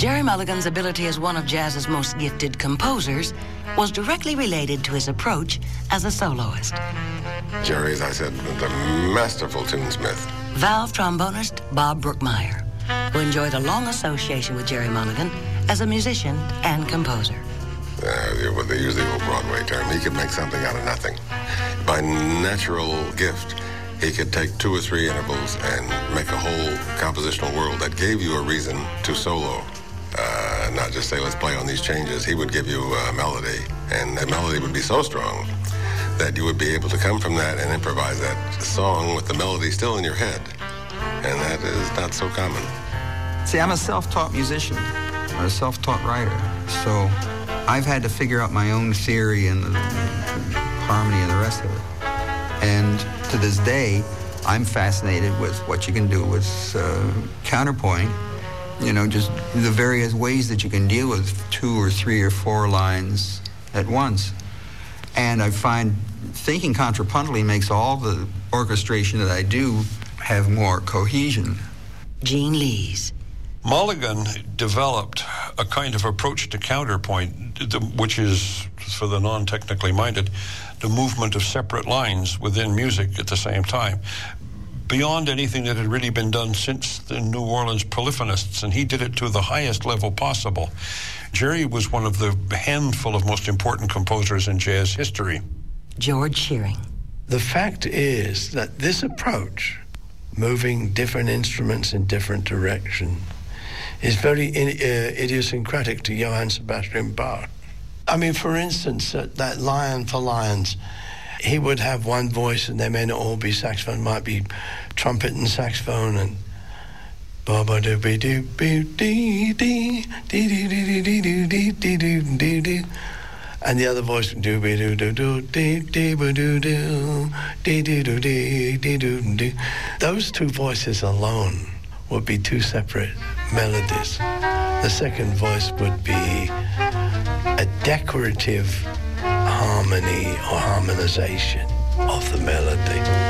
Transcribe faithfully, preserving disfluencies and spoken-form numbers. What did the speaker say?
Gerry Mulligan's ability as one of jazz's most gifted composers was directly related to his approach as a soloist. Gerry, as I said, was a masterful tunesmith. Valve trombonist Bob Brookmeyer, who enjoyed a long association with Gerry Mulligan as a musician and composer. Uh, what they use the old Broadway term, he could make something out of nothing. By natural gift, he could take two or three intervals and make a whole compositional world that gave you a reason to solo. Uh, not just say, let's play on these changes. He would give you a melody, and the melody would be so strong that you would be able to come from that and improvise that song with the melody still in your head. And that is not so common. See, I'm a self-taught musician, or a self-taught writer, so I've had to figure out my own theory and the, the harmony and the rest of it. And to this day, I'm fascinated with what you can do with uh, counterpoint. You know, just the various ways that you can deal with two or three or four lines at once. And I find thinking contrapuntally makes all the orchestration that I do have more cohesion. Gene Lees. Mulligan developed a kind of approach to counterpoint, which is, for the non-technically minded, the movement of separate lines within music at the same time, beyond anything that had really been done since the New Orleans polyphonists, and he did it to the highest level possible. Gerry was one of the handful of most important composers in jazz history. George Shearing. The fact is that this approach, moving different instruments in different directions, is very in, uh, idiosyncratic to Johann Sebastian Bach. I mean, for instance, uh, that Lion for Lions, he would have one voice and they may not all be saxophone, might be trumpet and saxophone, and ba do be do be dee dee dee dee dee dee dee dee dee dee dee dee, and the other voice do be do do do dee dee ba do do dee dee do dee dee do dee. Those two voices alone would be two separate melodies. The second voice would be a decorative harmony or harmonization of the melody.